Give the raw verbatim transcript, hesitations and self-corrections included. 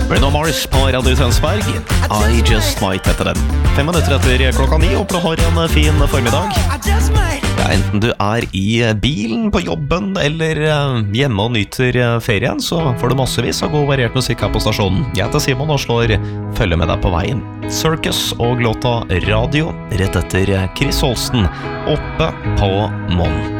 Bruno Mars på Radio Tønsberg. I Just Might heter den. Fem minutter etter klokka ni, og du har en fin formiddag. Ja, enten du er i bilen, på jobben eller hjemme og nyter ferien, så får du massevis av god variert musikk her på stasjonen. Jeg heter Simon og slår følge med deg på veien. Circus og låta Radio rett etter Chris Holsten oppe på Månen.